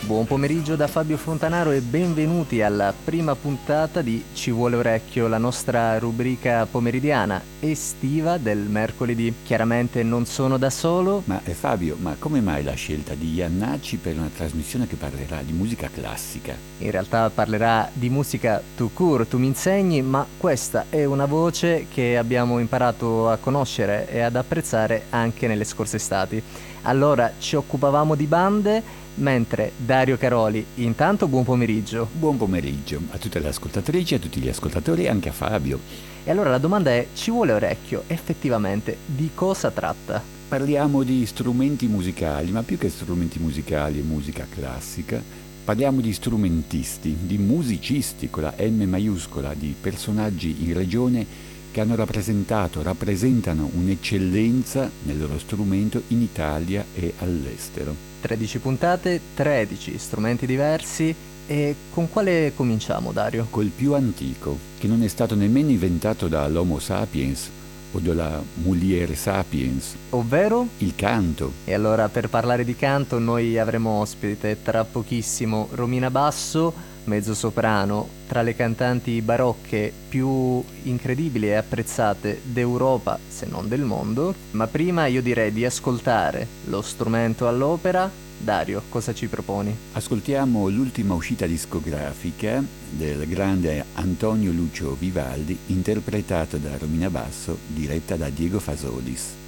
buon pomeriggio da Fabio Fontanaro e benvenuti alla prima puntata di Ci vuole orecchio, la nostra rubrica pomeridiana estiva del mercoledì. Chiaramente non sono da solo. Ma Fabio, ma come mai la scelta di Iannacci per una trasmissione che parlerà di musica classica? In realtà parlerà di musica tout court, tu mi insegni, ma questa è una voce che abbiamo imparato a conoscere e ad apprezzare anche nelle scorse estati. Allora ci occupavamo di bande, mentre Dario Caroli, intanto buon pomeriggio. Buon pomeriggio a tutte le ascoltatrici, a tutti gli ascoltatori e anche a Fabio. E allora la domanda è, ci vuole orecchio? Effettivamente, di cosa tratta? Parliamo di strumenti musicali, ma più che strumenti musicali e musica classica, parliamo di strumentisti, di musicisti con la M maiuscola, di personaggi in regione che hanno rappresentano un'eccellenza nel loro strumento in Italia e all'estero. 13 puntate, 13 strumenti diversi. E con quale cominciamo, Dario? Col più antico, che non è stato nemmeno inventato dall'Homo sapiens o dalla Mulier sapiens, Ovvero? il canto. E allora per parlare di canto noi avremo ospite tra pochissimo Romina Basso, mezzosoprano, tra le cantanti barocche più incredibili e apprezzate d'Europa, se non del mondo. Ma prima io direi di ascoltare lo strumento all'opera. Dario, cosa ci proponi? Ascoltiamo l'ultima uscita discografica del grande Antonio Lucio Vivaldi, interpretato da Romina Basso, diretta da Diego Fasolis.